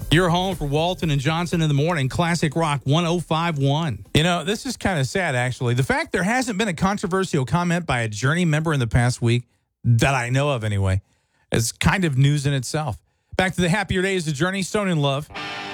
You're home for Walton and Johnson in the morning. Classic Rock 105.1. You know, this is kind of sad, actually. The fact there hasn't been a controversial comment by a Journey member in the past week, that I know of anyway, is kind of news in itself. Back to the happier days of Journey, Stone in Love.